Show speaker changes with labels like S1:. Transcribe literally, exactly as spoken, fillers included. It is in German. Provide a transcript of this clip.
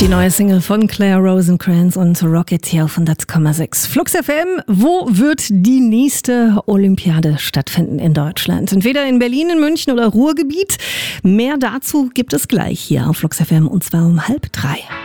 S1: Die neue Single von Claire Rosencrantz und Rocket hier auf hundert Komma sechs. Flux F M, wo wird die nächste Olympiade stattfinden in Deutschland? Entweder in Berlin, in München oder Ruhrgebiet. Mehr dazu gibt es gleich hier auf Flux F M und zwar um halb drei.